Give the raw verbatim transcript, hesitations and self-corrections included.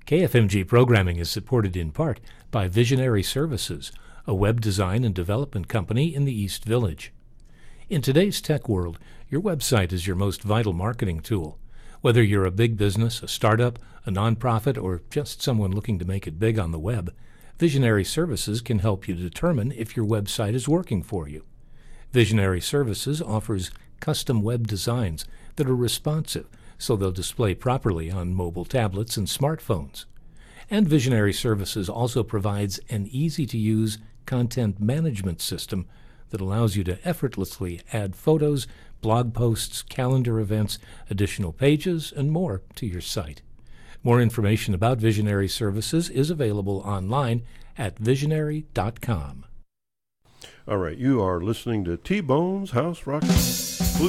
K F M G programming is supported in part by Visionary Services, a web design and development company in the East Village. In today's tech world, your website is your most vital marketing tool. Whether you're a big business, a startup, a nonprofit, or just someone looking to make it big on the web, Visionary Services can help you determine if your website is working for you. Visionary Services offers custom web designs that are responsive, so they'll display properly on mobile tablets and smartphones. And Visionary Services also provides an easy-to-use content management system that allows you to effortlessly add photos, blog posts, calendar events, additional pages, and more to your site. More information about Visionary Services is available online at visionary dot com. All right, you are listening to T-Bone's House Rocket.